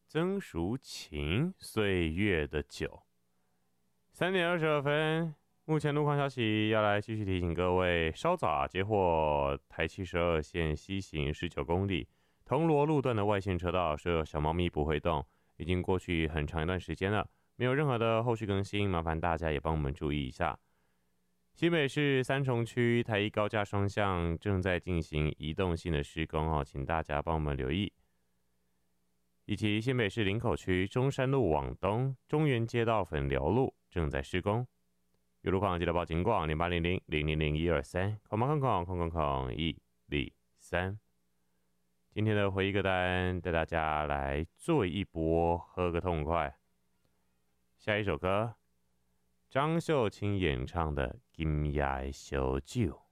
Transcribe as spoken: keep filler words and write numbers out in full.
曾淑琴岁月的酒。三点二十二分，目前路况消息要来继续提醒各位，稍早啊接获台七十二线西行十九公里铜锣路段的外线车道设小猫咪不会动，已经过去很长一段时间了，没有任何的后续更新，麻烦大家也帮我们注意一下。新北市三重区台一高架双向正在进行移动性的施工哦，请大家帮我们留意。以及新北市林口区中山路往东中原街道粉寮路正在施工，有路况记得报警广零八零零零零零一二三，空空空空空空一零三。今天的回忆歌单带大家来做一波，喝个痛快。下一首歌，张秀清演唱的《今夜的烧酒》。